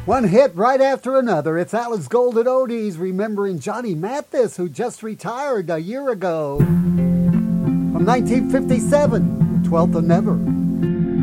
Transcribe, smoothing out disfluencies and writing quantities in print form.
One hit right after another. It's Alice Golden Oldies remembering Johnny Mathis, who just retired a year ago. From 1957, 12th of Never.